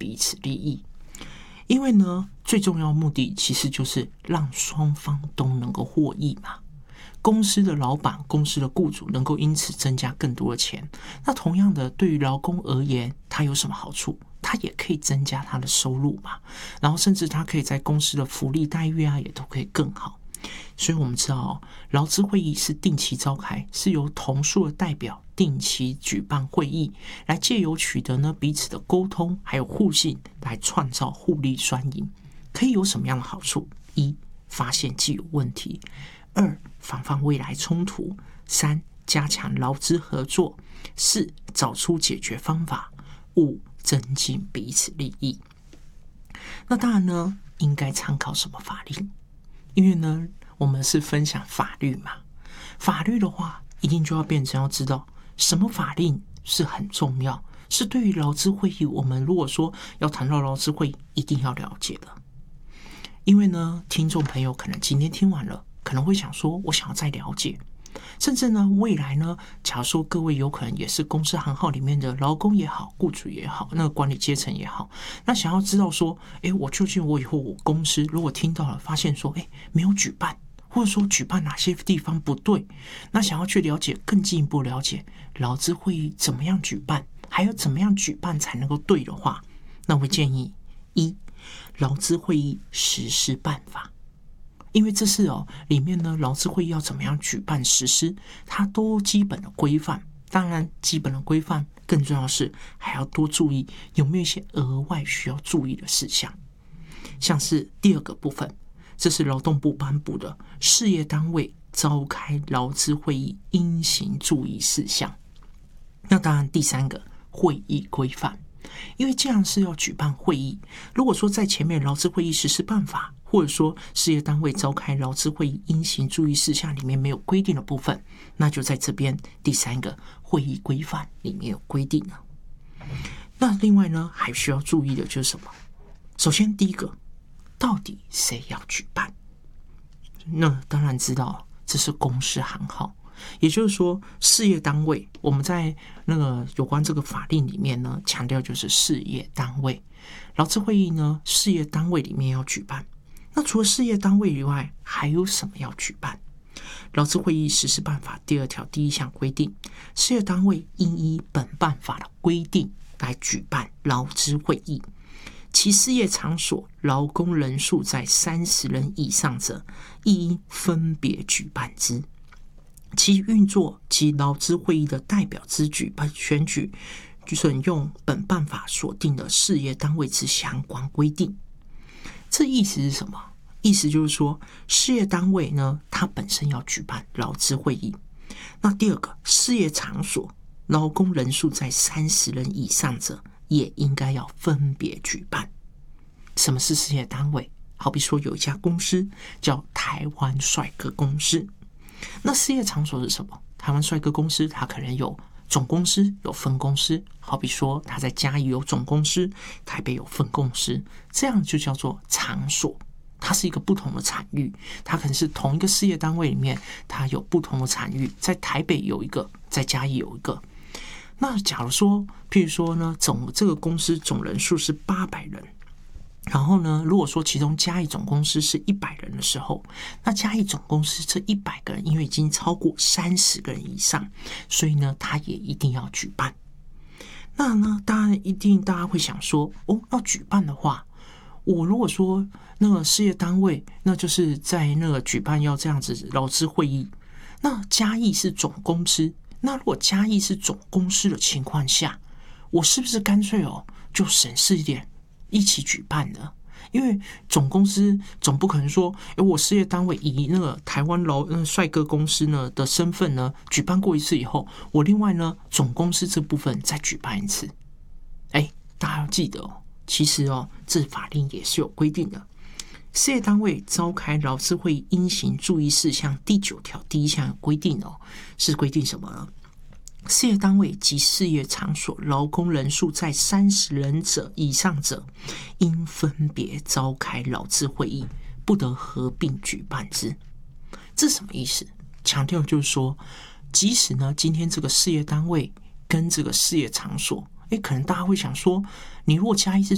彼此利益。因为呢，最重要的目的其实就是让双方都能够获益嘛。公司的老板、公司的雇主能够因此增加更多的钱。那同样的，对于劳工而言，他有什么好处？他也可以增加他的收入嘛。然后甚至他可以在公司的福利待遇啊，也都可以更好。所以我们知道劳资会议是定期召开，是由同数的代表定期举办会议，来借由取得呢彼此的沟通还有互信，来创造互利双赢。可以有什么样的好处？一、发现既有问题；二、防范未来冲突；三、加强劳资合作；四、找出解决方法；五、增进彼此利益。那当然呢，应该参考什么法令？因为呢，我们是分享法律嘛，法律的话，一定就要变成要知道什么法令是很重要，是对于劳资会议，我们如果说要谈到劳资会议，一定要了解的。因为呢，听众朋友可能今天听完了，可能会想说，我想要再了解，甚至呢，未来呢，假如说各位有可能也是公司行号里面的劳工也好，雇主也好，那个管理阶层也好，那想要知道说，我究竟我以后我公司如果听到了，发现说，没有举办，或者说举办哪些地方不对，那想要去了解更进一步了解劳资会议怎么样举办，还有怎么样举办才能够对的话，那我建议一、劳资会议实施办法。因为这是里面呢，劳资会议要怎么样举办实施，它都基本的规范。当然，基本的规范更重要的是还要多注意有没有一些额外需要注意的事项，像是第二个部分，这是劳动部颁布的事业单位召开劳资会议应行注意事项。那当然，第三个会议规范。因为这样是要举办会议，如果说在前面劳资会议实施办法，或者说事业单位召开劳资会议应行注意事项里面没有规定的部分，那就在这边第三个会议规范里面有规定了。那另外呢，还需要注意的就是什么？首先第一个，到底谁要举办？那当然知道这是公司行号，也就是说事业单位，我们在那个有关这个法令里面呢，强调就是事业单位。劳资会议呢，事业单位里面要举办。那除了事业单位以外，还有什么要举办？劳资会议实施办法第2条第1项规定，事业单位应依本办法的规定来举办劳资会议，其事业场所劳工人数在30人以上者，亦应分别举办之。其运作及劳资会议的代表之举办选举，准用本办法所定的事业单位之相关规定。这意思是什么？意思就是说，事业单位呢，它本身要举办劳资会议。那第二个，事业场所劳工人数在30人以上者，也应该要分别举办。什么是事业单位？好比说有一家公司叫台湾帅哥公司，那事业场所是什么？台湾帅哥公司它可能有总公司有分公司，好比说他在嘉义有总公司，台北有分公司，这样就叫做场所。它是一个不同的产域，它可能是同一个事业单位里面，它有不同的产域，在台北有一个，在嘉义有一个。那假如说，譬如说呢，这个公司总人数是800人，然后呢，如果说其中嘉义总公司是100人的时候，那嘉义总公司这100个人因为已经超过30个人以上，所以呢，他也一定要举办。那呢，当然一定大家会想说，要举办的话，我如果说那个事业单位，那就是在那个举办要这样子劳资会议，那嘉义是总公司，那如果嘉义是总公司的情况下，我是不是干脆就省事一点？一起举办的，因为总公司总不可能说，我事业单位以那个台湾帅哥公司呢的身份呢举办过一次以后，我另外呢总公司这部分再举办一次。大家要记得其实这法令也是有规定的。事业单位召开劳资会议应行注意事项第9条第1项有规定是规定什么呢？事业单位及事业场所劳工人数在30人者以上者，应分别召开劳资会议，不得合并举办之。这什么意思？强调就是说，即使呢今天这个事业单位跟这个事业场所，可能大家会想说，你如果嘉义是